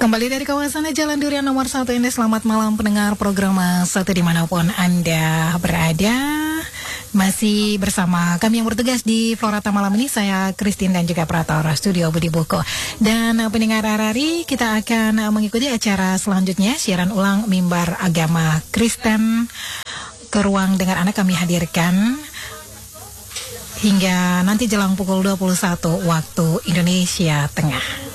Kembali dari kawasan Jalan Durian nomor 1 ini, selamat malam pendengar program Satu dimanapun Anda berada. Masih bersama kami yang bertugas di Florata malam ini, saya Christine dan juga Pratora Studio Budi Boko. Dan pendengar RRI, kita akan mengikuti acara selanjutnya, siaran ulang Mimbar Agama Kristen. Ke ruang dengar Anda kami hadirkan hingga nanti jelang pukul 21 waktu Indonesia Tengah.